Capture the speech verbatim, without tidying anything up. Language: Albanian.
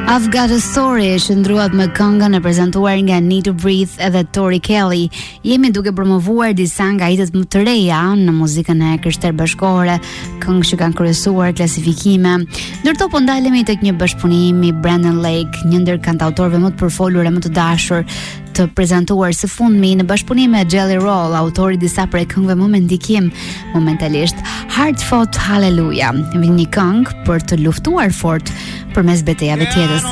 I've Got a Story shndruat me këngën e prezantuar nga Need to Breathe edhe Tori Kelly. Jemi duke promovuar disa nga hitet më të reja në muzikën e krishterë bashkëkohore, këngë që kanë kryesuar klasifikime. Ndërto po ndalemi tek një bashkëpunim i Brandon Lake, një ndër kantautorëve më të përfolur e më të dashur të prezantuar së fundmi në bashkëpunim me Jelly Roll, autori disa prej këngëve më me ndikim momentalisht. Hard Fought Hallelujah, një këngë për të luftuar fort përmes betejave tjetër.